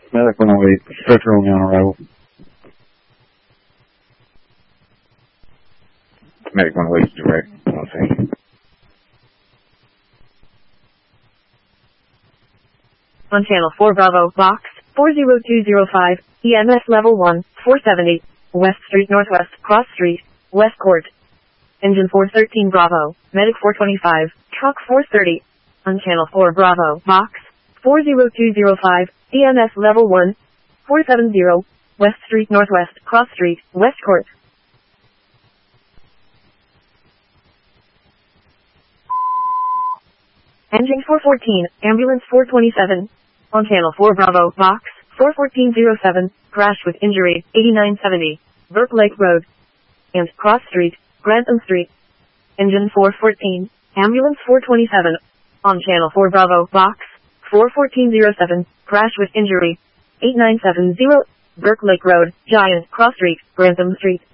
Medic 108, stretcher only on arrival. Medic 108 direct. Okay. On channel 4 Bravo, box 40205, EMS level 1, 470, West Street Northwest, Cross Street, West Court. Engine 413 Bravo, Medic 425, Truck 430. On channel 4 Bravo, box 40205, EMS level 1, 470, West Street Northwest, Cross Street, West Court. Engine 414, Ambulance 427. On channel 4 Bravo, box 41407, crash with injury, 8970, Burke Lake Road, and Cross Street, Grantham Street. Engine 414, Ambulance 427. On channel 4 Bravo, box 41407, crash with injury, 8970, Burke Lake Road, Giant, Cross Street, Grantham Street.